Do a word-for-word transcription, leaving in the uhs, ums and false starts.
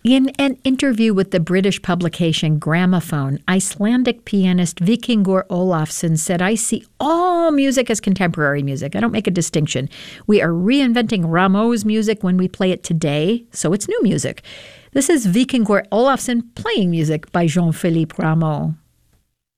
In an interview with the British publication Gramophone, Icelandic pianist Víkingur Ólafsson said, "I see all music as contemporary music. I don't make a distinction. We are reinventing Rameau's music when we play it today, so it's new music." This is Víkingur Ólafsson playing music by Jean-Philippe Rameau.